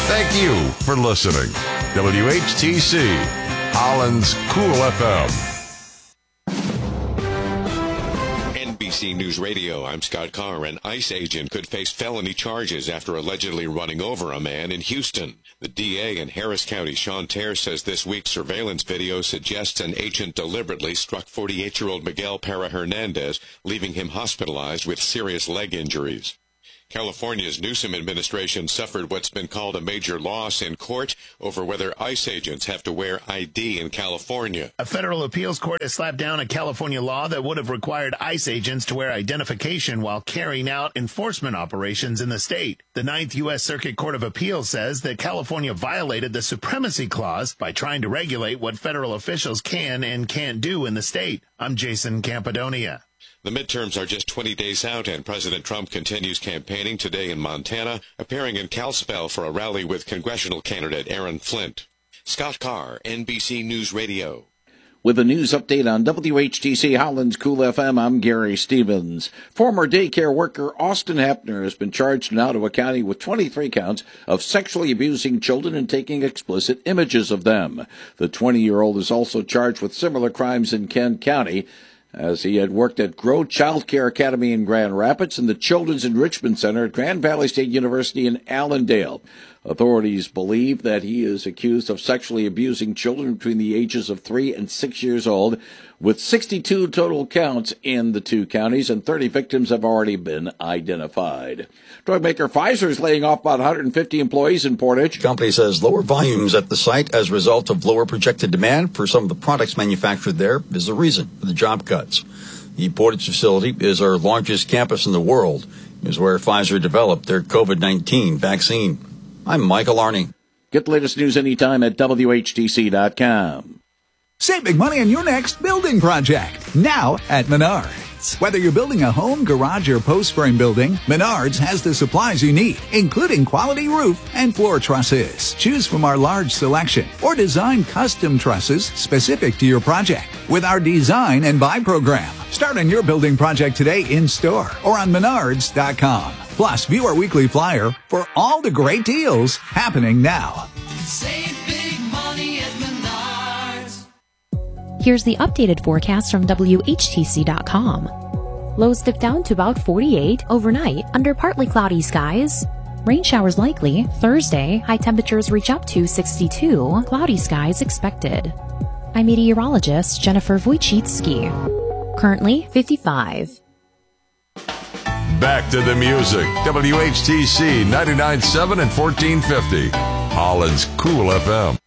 Thank you for listening. WHTC, Holland's Cool FM. NBC News Radio, I'm Scott Carr. An ICE agent could face felony charges after allegedly running over a man in Houston. The DA in Harris County, Sean Terre, says this week's surveillance video suggests an agent deliberately struck 48-year-old Miguel Para Hernandez, leaving him hospitalized with serious leg injuries. California's Newsom administration suffered what's been called a major loss in court over whether ICE agents have to wear ID in California. A federal appeals court has slapped down a California law that would have required ICE agents to wear identification while carrying out enforcement operations in the state. The Ninth U.S. Circuit Court of Appeals says that California violated the Supremacy Clause by trying to regulate what federal officials can and can't do in the state. I'm Jason Campadonia. The midterms are just 20 days out, and President Trump continues campaigning today in Montana, appearing in Kalispell for a rally with congressional candidate Aaron Flint. Scott Carr, NBC News Radio. With a news update on WHTC Holland's Cool FM, I'm Gary Stevens. Former daycare worker Austin Hepner has been charged in Ottawa County with 23 counts of sexually abusing children and taking explicit images of them. The 20-year-old is also charged with similar crimes in Kent County, as he had worked at Grow Child Care Academy in Grand Rapids and the Children's Enrichment Center at Grand Valley State University in Allendale. Authorities believe that he is accused of sexually abusing children between the ages of 3 and 6 years old, with 62 total counts in the two counties, and 30 victims have already been identified. Drug maker Pfizer is laying off about 150 employees in Portage. The company says lower volumes at the site as a result of lower projected demand for some of the products manufactured there is the reason for the job cuts. The Portage facility is our largest campus in the world. It is where Pfizer developed their COVID-19 vaccine. I'm Michael Arney. Get the latest news anytime at WHTC.com. Save big money on your next building project, now at Menards. Whether you're building a home, garage, or post frame building, Menards has the supplies you need, including quality roof and floor trusses. Choose from our large selection or design custom trusses specific to your project with our Design and Buy program. Start on your building project today in store or on Menards.com. Plus, view our weekly flyer for all the great deals happening now. Save big money at Menards. Here's the updated forecast from WHTC.com. Lows dip down to about 48 overnight under partly cloudy skies. Rain showers likely. Thursday, high temperatures reach up to 62. Cloudy skies expected. I'm meteorologist Jennifer Wojcicki. Currently 55. Back to the music. WHTC 99.7 and 1450. Holland's Cool FM.